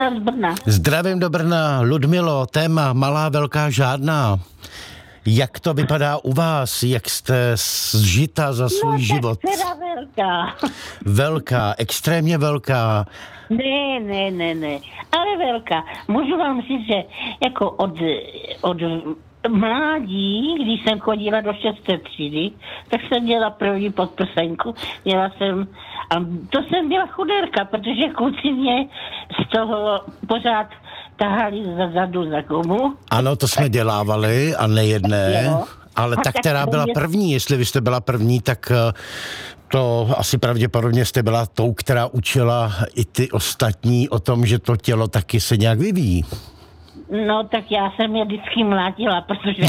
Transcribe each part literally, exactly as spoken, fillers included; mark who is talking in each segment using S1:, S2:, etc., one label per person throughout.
S1: z Brna.
S2: Zdravím do Brna. Ludmilo, téma malá, velká, žádná. Jak to vypadá u vás? Jak jste zžita za svůj
S1: no,
S2: život?
S1: No tak velká.
S2: Velká, extrémně velká.
S1: Ne, ne, ne, ne, ale velká. Můžu vám říct, že jako od, od mládí, když jsem chodila do šesté třídy, tak jsem měla první podprsenku. Měla jsem, a to jsem byla chudérka, protože kluci mě z toho pořád tahali za zadu za gumu.
S2: Ano, to jsme dělávali a nejedné.
S1: Jo.
S2: Ale
S1: A
S2: ta,
S1: tak
S2: která byla
S1: mě...
S2: první, jestli vy jste byla první, tak to asi pravděpodobně jste byla tou, která učila i ty ostatní o tom, že to tělo taky se nějak vyvíjí.
S1: No, tak já jsem je vždycky mlátila, protože...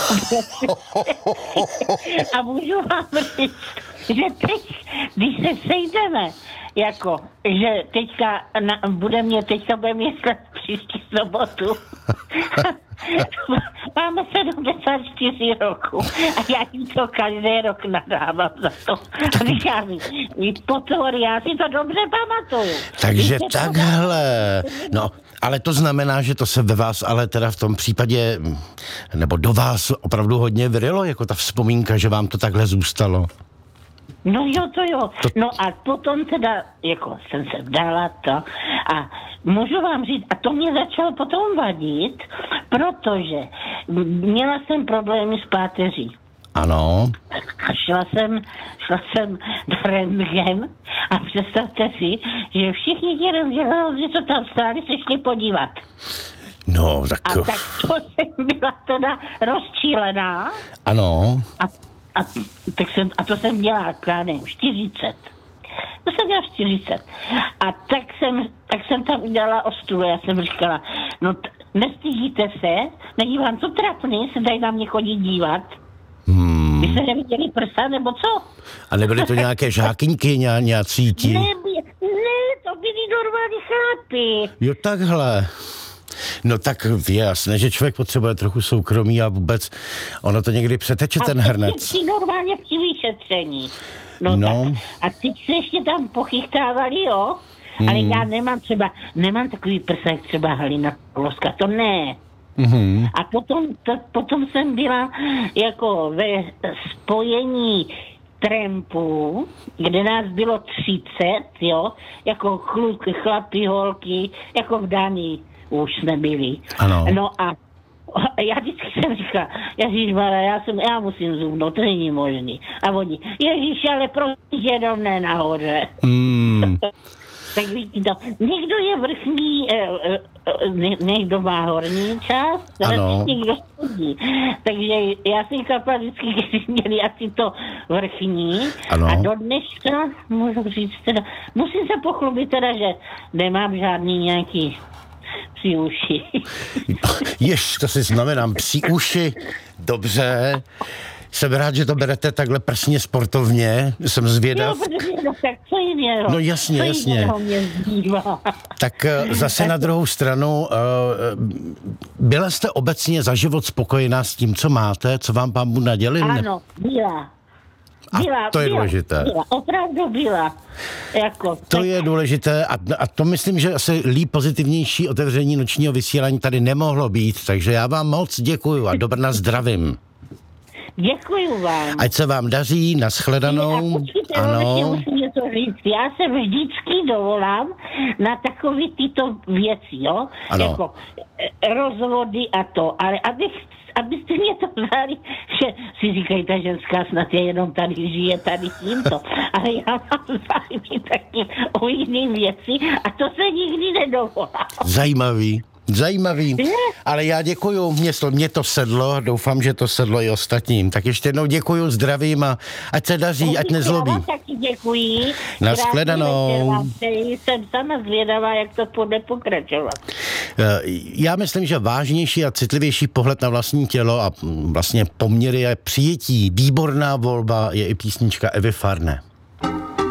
S1: A můžu vám říct, že teď, když se sejdeme, jako, že teďka, na, bude mě, teďka bude mě příští sobotu. Máme sedmdesát čtyři roku a já jim to každý rok nadávám za to. Říkám mi, pozor, já si to dobře pamatuju.
S2: Takže takhle. No, ale to znamená, že to se ve vás ale teda v tom případě, nebo do vás opravdu hodně vrylo, jako ta vzpomínka, že vám to takhle zůstalo.
S1: No jo, to jo.
S2: To...
S1: No a potom teda, jako jsem se vdala to a můžu vám říct, a to mě začalo potom vadit, protože měla jsem problémy s páteří.
S2: Ano.
S1: A šla jsem, šla jsem do rentgen a představte si, že všichni ti rozdělali, že to tam stáli, se šli podívat.
S2: No, tak...
S1: A tak to jsem byla teda rozčílená.
S2: Ano.
S1: A A, tak jsem, a to jsem dělala, já nevím, čtyřicet. To jsem dělala čtyřicet. A tak jsem, tak jsem tam udělala ostudu. Já jsem říkala, no t- nestydíte se, není vám to trapný, se tady na mě chodí dívat. Hmm. Vy jste neviděli prsa, nebo co?
S2: A nebyly to nějaké žákyňky, ně, nějací ti?
S1: Ne, ne, to byli normální chlapy.
S2: Jo, takhle. No tak je jasné, že člověk potřebuje trochu soukromí a vůbec ono to někdy přeteče, a ten hrnec.
S1: A normálně při vyšetření. No,
S2: no.
S1: Tak. A teď se ještě tam pochytávali, jo? Hmm. Ale já nemám třeba, nemám takový prsa, jak třeba Halina Loska, to ne.
S2: Mm-hmm.
S1: A potom, to, potom jsem byla jako ve spojení trampů, kde nás bylo třicet, jo? Jako chluk, chlapi, holky, jako v Danii už jsme byli.
S2: Ano.
S1: No a já vždycky jsem říkala, ježišmarja, já jsem, já musím zubnout, to není možný. A oni, ježiš, ale prostě jenom ne nahoře.
S2: Mm.
S1: Tak vidíte to, někdo je vrchní, někdo má horní část, někdo spodní. Takže já jsem kapla vždycky, když měli asi to vrchní.
S2: Ano.
S1: A do dneška, můžu říct teda, musím se pochlubit teda, že nemám žádný nějaký psí uši.
S2: Jež, to si znamenám, psí uši, dobře. Jsem rád, že to berete takhle prsně sportovně, jsem zvědav.
S1: Jo, protože no, tak co jiného?
S2: No jasně,
S1: co
S2: jasně. Tak zase na druhou stranu, byla jste obecně za život spokojená s tím, co máte, co vám pán Bůh nadělil?
S1: Ano, byla. Byla,
S2: a to je
S1: byla,
S2: důležité.
S1: Byla, opravdu byla. Jako,
S2: to
S1: tak...
S2: je důležité a, a to myslím, že asi líp pozitivnější otevření nočního vysílání tady nemohlo být, takže já vám moc děkuju a do Brna zdravím.
S1: Děkuju vám.
S2: Ať se vám daří, nashledanou.
S1: A ano. Musím něco říct. Já se vždycky dovolám na takové tyto věci, jo?
S2: Ano.
S1: Jako rozvody a to, ale abych abyste mě to vzali, že si říkají, ta ženská snad je jenom tady, žije tady tímto. Ale já mám zájmy taky o jiné věci a to se nikdy nedovolá.
S2: Zajímavý. Zajímavý, ale já děkuju, mě to, mě to sedlo, doufám, že to sedlo i ostatním. Tak ještě jednou děkuju, zdravím a ať se daří, ať nezlobí.
S1: Já taky děkuji.
S2: Nashledanou.
S1: Jsem sama zvědavá, jak to bude pokračovat.
S2: Já myslím, že vážnější a citlivější pohled na vlastní tělo a vlastně poměry a přijetí, výborná volba je i písnička Evy Farné.